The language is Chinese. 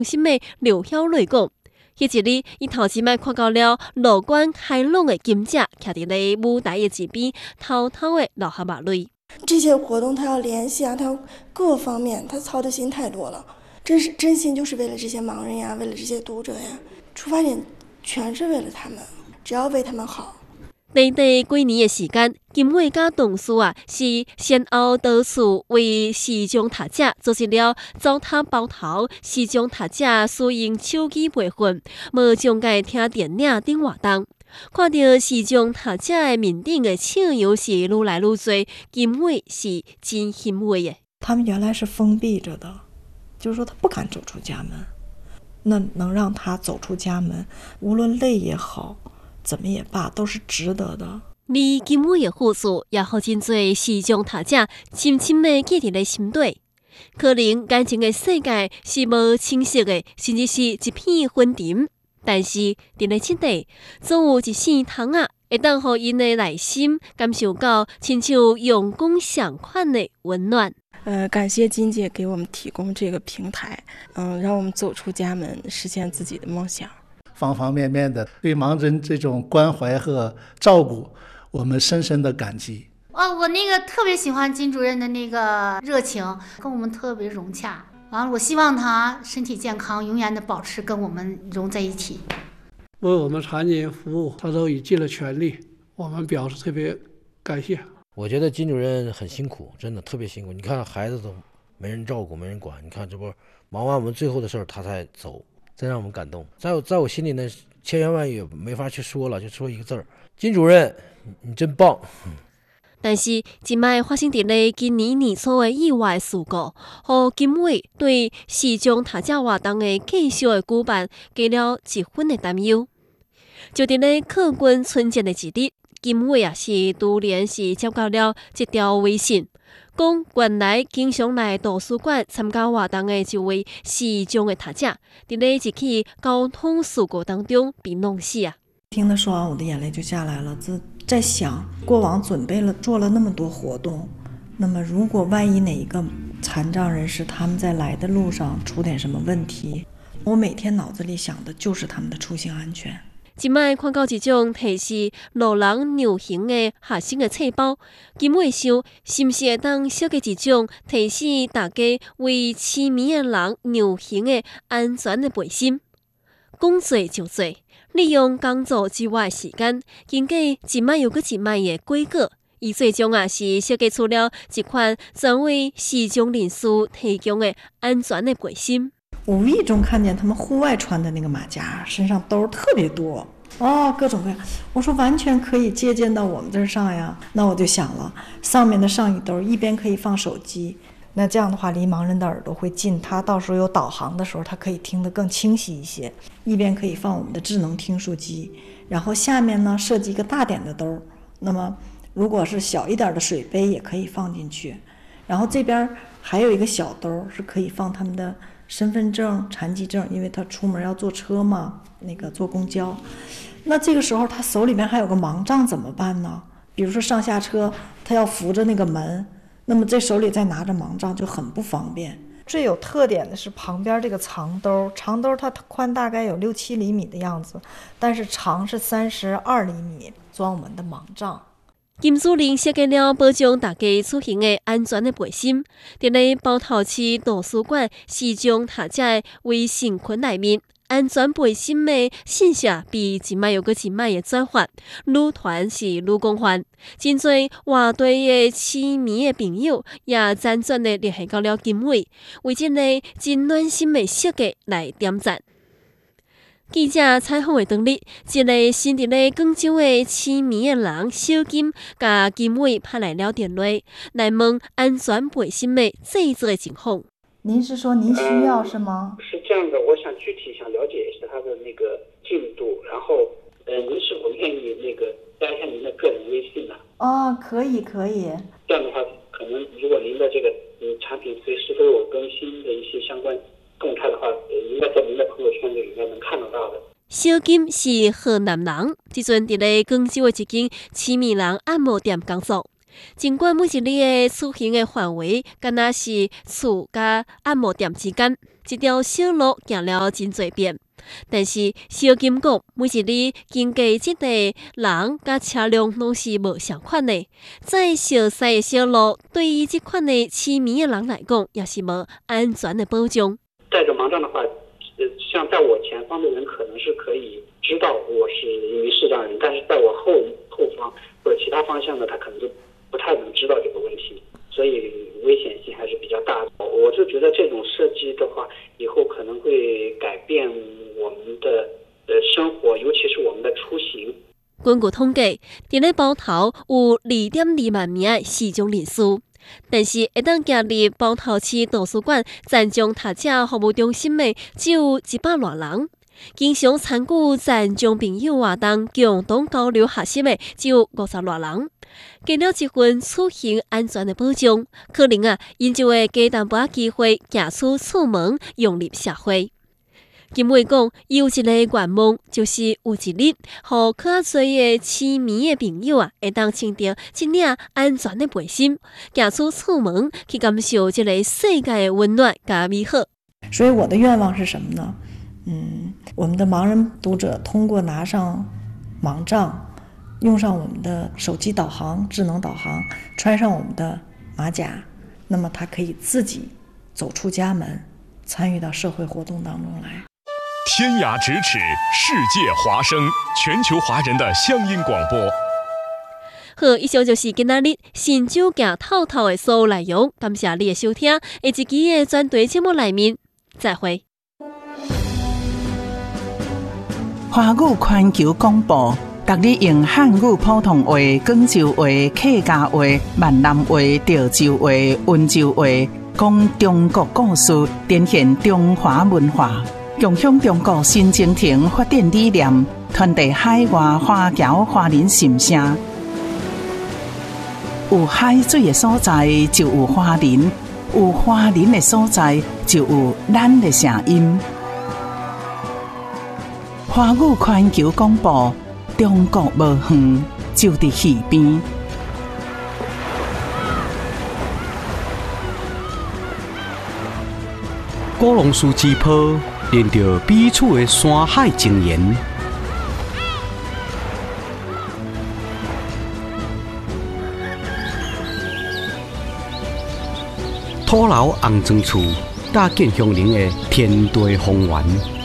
心的刘晓瑞讲，迄一日，伊头一摆看到了乐观开朗的金姐徛伫咧舞台的一边，偷偷的流下眼泪。 这些活动他要联系啊，他要各方面他操的心太多了，真心就是为了这些盲人呀，为了这些读者呀，出发点全是为了他们，只要为他们好。 短短几年的时间，金伟甲同事是先后多次为视障读者组织了糟蹋包头、视障读者使用手机培训、无障碍听电影等活动。看到视障读者的面顶的笑容是愈来愈多，金伟是真欣慰的。 他们原来是封闭着的，就是说他不敢走出家门，那能让他走出家门，无论累也好，怎么也罢，都是值得的。 而金伟的故事也互真侪视障读者深深地记伫咧心底。可能感情的世界是无清晰的，甚至是一片昏沉。但是伫咧这地，总有一线窗会当互因的内心感受到亲像阳光相款的温暖。 感谢金姐给我们提供这个平台，让我们走出家门，实现自己的梦想。 方方面面的对盲人这种关怀和照顾，我们深深的感激。 我那个特别喜欢金主任的那个热情，跟我们特别融洽。完了，我希望他身体健康，永远的保持跟我们融在一起。 为我们残疾人服务，他都已尽了全力，我们表示特别感谢。 我觉得金主任很辛苦，真的特别辛苦。你看孩子都没人照顾，没人管，你看这不忙完我们最后的事儿他才走，真让我们感动。在我心里呢，千言万语没法去说了，就说一个字儿：金主任，你真棒。 但是，即摆发生伫咧今年年初的意外事故，互金伟对视障读者活动的继续的举办，加了一分的担忧。就伫咧客军春节的一日，金伟也是突然是接到了一条微信，讲原来经常来图书馆参加活动的一位视障的读者，伫咧一起交通事故当中被弄死啊！ 听他说完，我的眼泪就下来了。在想，过往做了那么多活动，那么如果万一哪一个残障人士他们在来的路上出点什么问题，我每天脑子里想的就是他们的出行安全。 即摆看到一种提示路人逆行的学生的册包，金伟想，是毋是会当设计一种提示大家为痴迷的人逆行的安全的背心？讲做就做，利用工作之外的时间，经过一摆又一摆的改革，伊最终是设计出了一款专为视障人士提供的安全的背心。 我无意中看见他们户外穿的那个马甲，身上兜特别多各种各样。我说完全可以借鉴到我们这儿上呀。那我就想了，上面的上衣兜一边可以放手机，那这样的话离盲人的耳朵会近，他到时候有导航的时候他可以听得更清晰一些。一边可以放我们的智能听书机，然后下面呢设计一个大点的兜，那么如果是小一点的水杯也可以放进去，然后这边还有一个小兜是可以放他们的身份证、残疾证，因为他出门要坐车嘛，坐公交。那这个时候他手里面还有个盲杖怎么办呢？比如说上下车他要扶着那个门，那么这手里再拿着盲杖就很不方便。最有特点的是旁边这个长兜它宽大概有6-7厘米的样子，但是长是32厘米，装我们的盲杖。 金主任设计了保障大家出行的安全的背心，伫咧包头市图书馆视障读者的微信群内面，安全背心的信息被一摆又一摆的转发，愈传是愈广泛。真侪外地的痴迷的朋友也辗转的联系到了金伟，为这个真暖心的设计来点赞。记者采访的当日，一个身伫咧广州的痴迷的人小金，甲金伟拍来了电话，来问安全背心的制作的情况。 您是说您需要是吗？ 是这样的，我想具体想了解一下他的那个进度，然后您是否愿意加一下您的个人微信呢？ 可以。 这样的话，可能如果您的这个产品随时都有更新的一些相关动态的话，应该在您的朋友圈里应该能看得到的。 小金是河南人，即阵伫咧广州的一间痴迷人按摩店工作。 尽管每一日的出行的范围，敢若是厝甲按摩店之间，一条小路行了真侪遍，但是小金讲，每一日经过即个人甲车辆拢是无相款的。再小细的小路，对于即款的痴迷的人来讲，也是无安全的保障。 带着盲杖的话，像在我前方的人可能是可以知道我是一名视障人，但是在我后方或者其他方向呢，他可能就不太能知道这个问题，所以危险性还是比较大的。我就觉得这种设计的话，以后可能会改变我们的生活，尤其是我们的出行。 根据统计，伫咧包头有2.2万名的视障人士，但是会当行入包头市图书馆残障读者服务中心的只有100多人。经常参与残障朋友活动共同交流学习的只有50多人，给了一份出行安全的保障，可能因就会加淡薄机会行出厝门，融入社会。金伟讲，伊有一个愿望，就是有一日，互较侪的痴迷的朋友会当穿着一领安全的背心，行出厝门，去感受这个世界的温暖甲美好。 所以我的愿望是什么呢？我们的盲人读者通过拿上盲杖，用上我们的手机导航、智能导航，穿上我们的马甲，那么他可以自己走出家门，参与到社会活动当中来。 天涯咫尺，世界华声，全球华人的乡音广播。 好，以上就是今仔日新酒行透透的所有内容，感谢你的收听，下一期的专题节目内面再会。 华语环球广播，逐日用汉语普通话、广州话、客家话、闽南话、潮州话、温州话，讲中国故事，展现中华文化，共享中国新征程发展理念，传递海外华侨华人心声。有海水的所在就有华人，有华人的所在就有咱的声音。华语环球广播，中国无远，就伫耳边。 古龙树之坡，连着彼此的山海情缘。土楼红砖厝，搭建乡邻的天地风源。